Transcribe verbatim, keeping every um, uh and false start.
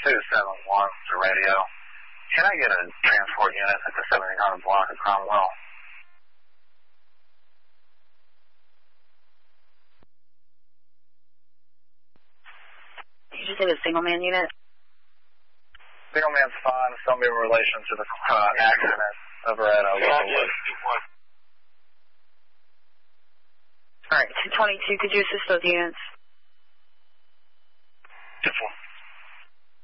two seven one to radio. Can I get a transport unit at the seventeen hundred block of Cromwell? Did you say the single man unit? Single man's fine. It's going to be in relation to the uh, accident over at uh, Willowwood. All right, two twenty-two, could you assist those units?